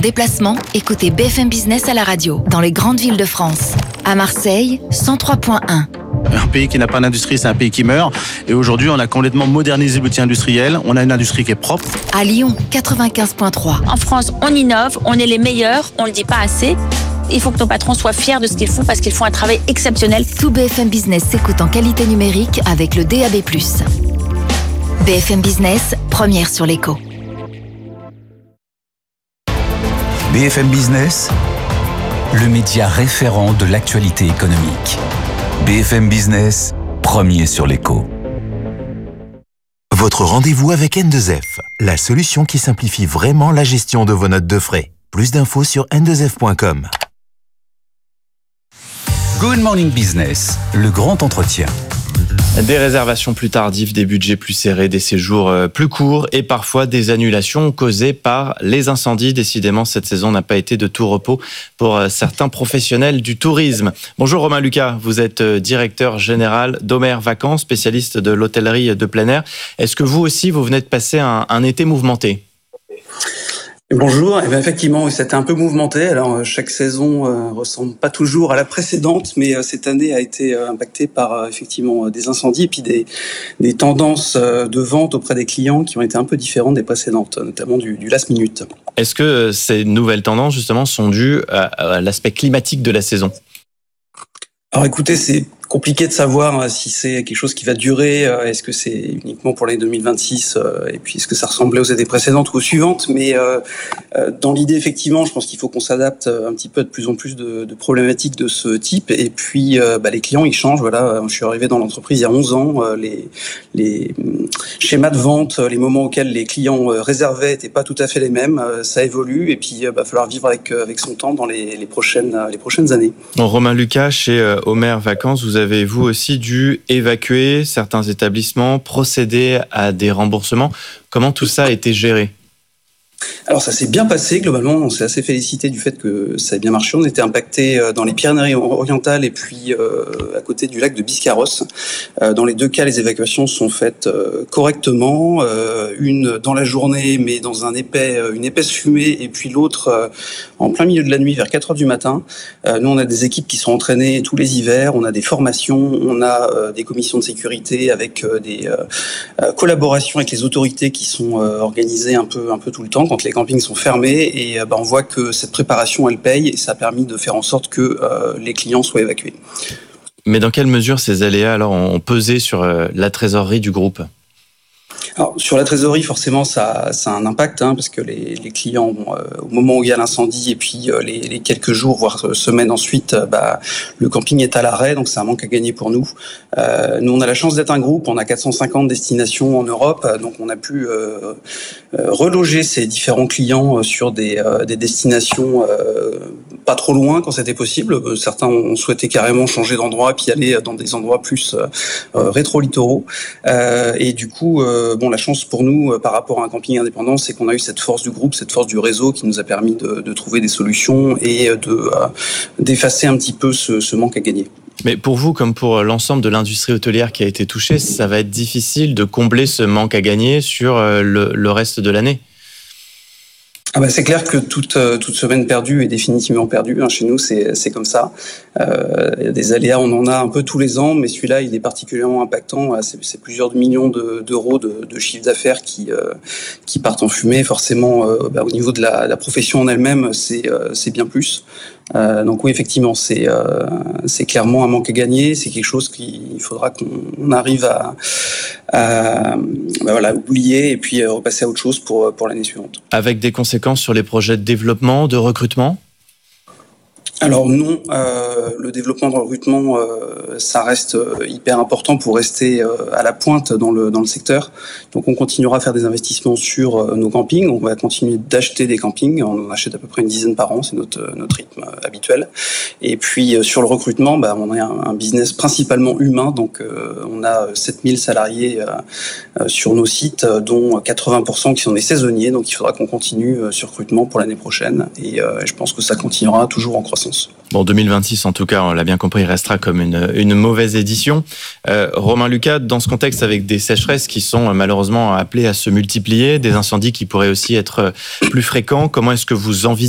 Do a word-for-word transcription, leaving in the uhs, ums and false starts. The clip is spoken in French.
déplacement, écoutez B F M Business à la radio, dans les grandes villes de France. À Marseille, cent trois point un. Un pays qui n'a pas d'industrie, c'est un pays qui meurt. Et aujourd'hui, on a complètement modernisé l'outil industriel. On a une industrie qui est propre. À Lyon, quatre-vingt-quinze point trois. En France, on innove, on est les meilleurs, on le dit pas assez. Il faut que nos patrons soient fiers de ce qu'ils font parce qu'ils font un travail exceptionnel. Tout B F M Business s'écoute en qualité numérique avec le D A B plus. B F M Business, première sur l'écho. B F M Business, le média référent de l'actualité économique. B F M Business, premier sur l'écho. Votre rendez-vous avec N deux F, la solution qui simplifie vraiment la gestion de vos notes de frais. Plus d'infos sur N deux F point com. Good Morning Business, le grand entretien. Des réservations plus tardives, des budgets plus serrés, des séjours plus courts et parfois des annulations causées par les incendies. Décidément, cette saison n'a pas été de tout repos pour certains professionnels du tourisme. Bonjour Romain Lucas, vous êtes directeur général d'Omer Vacances, spécialiste de l'hôtellerie de plein air. Est-ce que vous aussi, vous venez de passer un, un été mouvementé ? Bonjour, eh bien, effectivement, c'était un peu mouvementé. Alors chaque saison euh, ressemble pas toujours à la précédente, mais euh, cette année a été euh, impactée par euh, effectivement euh, des incendies et puis des, des tendances euh, de vente auprès des clients qui ont été un peu différentes des précédentes, notamment du, du last minute. Est-ce que ces nouvelles tendances justement sont dues à, à l'aspect climatique de la saison ? Alors écoutez, c'est compliqué de savoir si c'est quelque chose qui va durer, est-ce que c'est uniquement pour l'année deux mille vingt-six, et puis est-ce que ça ressemblait aux années précédentes ou aux suivantes, mais euh, dans l'idée, effectivement, je pense qu'il faut qu'on s'adapte un petit peu de plus en plus de, de problématiques de ce type, et puis euh, bah, les clients, ils changent, voilà, je suis arrivé dans l'entreprise il y a onze ans, les, les schémas de vente, les moments auxquels les clients réservaient n'étaient pas tout à fait les mêmes, ça évolue, et puis il bah, va falloir vivre avec, avec son temps dans les, les, prochaines, les prochaines années. Bon, Romain Lucas, chez Omer Vacances, vous avez vous aussi dû évacuer certains établissements, procéder à des remboursements. Comment tout ça a été géré ? Alors ça s'est bien passé, globalement, on s'est assez félicité du fait que ça ait bien marché. On était impacté dans les Pyrénées-Orientales et puis euh, à côté du lac de Biscarrosse. Euh, dans les deux cas, les évacuations sont faites euh, correctement, euh, une dans la journée mais dans un épais, une épaisse fumée, et puis l'autre euh, en plein milieu de la nuit vers quatre heures du matin. Euh, nous on a des équipes qui sont entraînées tous les hivers, on a des formations, on a euh, des commissions de sécurité avec euh, des euh, collaborations avec les autorités qui sont euh, organisées un peu, un peu tout le temps quand les campings sont fermés, et euh, bah, on voit que cette préparation elle paye, et ça a permis de faire en sorte que euh, les clients soient évacués. Mais dans quelle mesure ces aléas alors ont pesé sur euh, la trésorerie du groupe ? Alors, sur la trésorerie, forcément, ça, ça a un impact, hein, parce que les, les clients, bon, euh, au moment où il y a l'incendie, et puis euh, les, les quelques jours, voire euh, semaines ensuite, euh, bah, le camping est à l'arrêt, donc c'est un manque à gagner pour nous. Euh, nous, on a la chance d'être un groupe, on a quatre cent cinquante destinations en Europe, euh, donc on a pu euh, euh, reloger ces différents clients euh, sur des, euh, des destinations euh, pas trop loin quand c'était possible. Certains ont souhaité carrément changer d'endroit, puis aller dans des endroits plus euh, euh, rétro-littoraux. Euh, et du coup, euh, bon, la chance pour nous euh, par rapport à un camping indépendant, c'est qu'on a eu cette force du groupe, cette force du réseau qui nous a permis de, de trouver des solutions et de, euh, d'effacer un petit peu ce, ce manque à gagner. Mais pour vous, comme pour l'ensemble de l'industrie hôtelière qui a été touchée, ça va être difficile de combler ce manque à gagner sur le, le reste de l'année. Ah bah c'est clair que toute, toute semaine perdue est définitivement perdue. Hein. Chez nous, c'est, c'est comme ça. Euh, des aléas, on en a un peu tous les ans, mais celui-là, il est particulièrement impactant. C'est, c'est plusieurs millions de, d'euros de, de chiffre d'affaires qui, euh, qui partent en fumée. Forcément, euh, bah, au niveau de la, la profession en elle-même, c'est, euh, c'est bien plus. Euh, donc oui, effectivement, c'est, euh, c'est clairement un manque à gagner. C'est quelque chose qu'il faudra qu'on arrive à, à bah voilà, oublier et puis repasser à autre chose pour, pour l'année suivante. Avec des conséquences sur les projets de développement, de recrutement ? Alors non, euh, le développement de recrutement, euh, ça reste hyper important pour rester euh, à la pointe dans le dans le secteur. Donc on continuera à faire des investissements sur euh, nos campings. On va continuer d'acheter des campings. On en achète à peu près une dizaine par an, c'est notre notre rythme euh, habituel. Et puis euh, sur le recrutement, bah, on a un, un business principalement humain. Donc euh, on a sept mille salariés euh, euh, sur nos sites, dont quatre-vingts pour cent qui sont des saisonniers. Donc il faudra qu'on continue euh, ce recrutement pour l'année prochaine. Et euh, je pense que ça continuera toujours en croissance. Bon, deux mille vingt-six, en tout cas, on l'a bien compris, restera comme une, une mauvaise édition. Euh, Romain Lucas, dans ce contexte, avec des sécheresses qui sont malheureusement appelées à se multiplier, des incendies qui pourraient aussi être plus fréquents, comment est-ce que vous envisagez